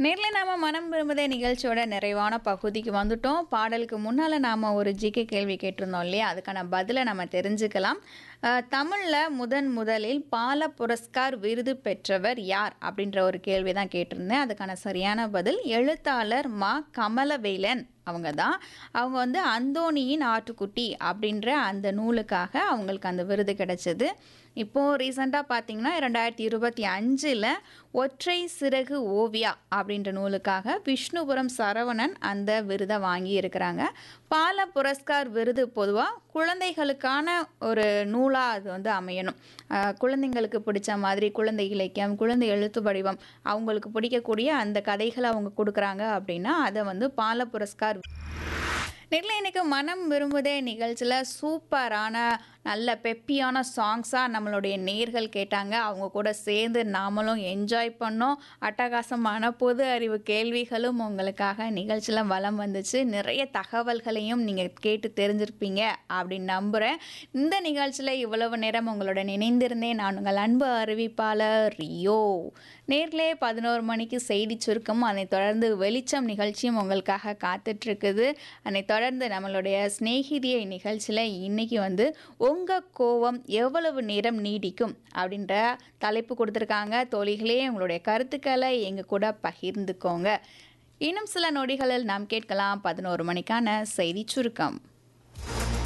நேர்ல நாம மனம் விரும்புதே நிகழ்ச்சியோட நிறைவான பகுதிக்கு வந்துட்டோம். பாடலுக்கு முன்னால நாம ஒரு ஜிகே கேள்வி கேட்டிருந்தோம் இல்லையா? அதுக்கான பதில நம்ம தெரிஞ்சுக்கலாம். தமிழ்ல முதலில் பால புரஸ்கார் விருது பெற்றவர் யார்? அப்படின்ற ஒரு கேள்வி தான் கேட்டிருந்தேன். அதுக்கான சரியான பதில் எழுத்தாளர் மா. கமலவேலன் அவங்க தான். அவங்க வந்து அந்தோணியின் ஆட்டுக்குட்டி அப்படின்ற அந்த நூலுக்காக அவங்களுக்கு அந்த விருது கிடைச்சது. இப்போது ரீசெண்டாக பார்த்தீங்கன்னா 2025 ஒற்றை சிறகு ஓவியா அப்படின்ற நூலுக்காக விஷ்ணுபுரம் சரவணன் அந்த விருதை வாங்கி இருக்கிறாங்க. பால புரஸ்கார் விருது பொதுவாக குழந்தைகளுக்கான ஒரு நூலாக அது வந்து அமையணும். குழந்தைங்களுக்கு பிடிச்ச மாதிரி குழந்தை இலக்கியம், குழந்தை எழுத்து வடிவம், அவங்களுக்கு பிடிக்கக்கூடிய அந்த கதைகளை அவங்க கொடுக்குறாங்க அப்படின்னா அதை வந்து பால புரஸ்கார். நெல்லை இன்னைக்கு மனம் விரும்புதே நிகழ்ச்சியில் சூப்பரான நல்ல பெப்பியான சாங்ஸாக நம்மளுடைய நேர்கள் கேட்டாங்க. அவங்க கூட சேர்ந்து நாமளும் என்ஜாய் பண்ணோம். அட்டகாசமான பொது அறிவு கேள்விகளும் உங்களுக்காக நிகழ்ச்சியில் வலம் வந்துச்சு. நிறைய தகவல்களையும் நீங்கள் கேட்டு தெரிஞ்சிருப்பீங்க அப்படின்னு நம்புகிறேன். இந்த நிகழ்ச்சியில் இவ்வளவு நேரம் உங்களுடன் இணைந்திருந்தேன். நான் உங்கள் அன்பு அறிவிப்பாளர் ரியோ. நேர்லே 11 மணிக்கு செய்தி சுருக்கம், அதைத் தொடர்ந்து வெளிச்சம் நிகழ்ச்சியும் உங்களுக்காக காத்துட்ருக்குது. அதைத் தொடர்ந்து நம்மளுடைய சிநேகிதியை நிகழ்ச்சியில் இன்னைக்கு வந்து உங்கள் கோவம் எவ்வளவு நேரம் நீடிக்கும் அப்படின்ற தலைப்பு கொடுத்துருக்காங்க. தோழிகளே, உங்களுடைய கருத்துக்களை எங்கள் கூட பகிர்ந்துக்கோங்க. இன்னும் சில நொடிகளில் நாம் கேட்கலாம் 11 மணிக்கான செய்தி சுருக்கம்.